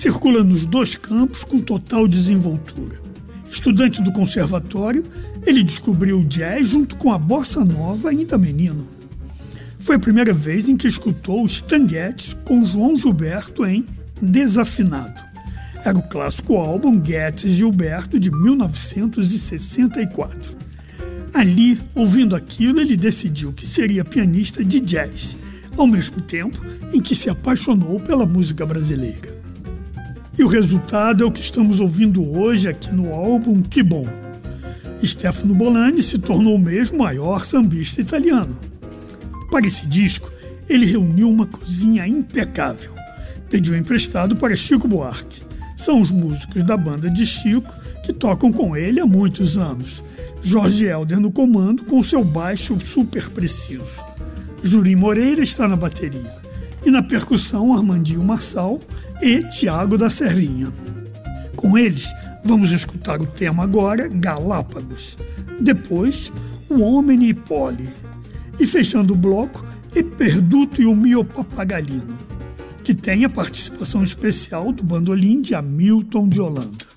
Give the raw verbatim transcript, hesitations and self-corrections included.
Circula nos dois campos com total desenvoltura. Estudante do conservatório, ele descobriu o jazz junto com a bossa nova ainda menino. Foi a primeira vez em que escutou os Stan com João Gilberto em Desafinado. Era o clássico álbum Getz Gilberto de mil novecentos e sessenta e quatro. Ali, ouvindo aquilo, ele decidiu que seria pianista de jazz, ao mesmo tempo em que se apaixonou pela música brasileira. E o resultado é o que estamos ouvindo hoje aqui no álbum Que Bom. Stefano Bolani se tornou mesmo o maior sambista italiano. Para esse disco, ele reuniu uma cozinha impecável. Pediu emprestado para Chico Buarque. São os músicos da banda de Chico que tocam com ele há muitos anos. Jorge Helder no comando com seu baixo super preciso. Jurim Moreira está na bateria. E na percussão, Armandinho Marçal e Tiago da Serrinha. Com eles, vamos escutar o tema agora, Galápagos. Depois, O Homem e Poli. E fechando o bloco, E Perduto e o Mio Papagalino, que tem a participação especial do bandolim de Hamilton de Holanda.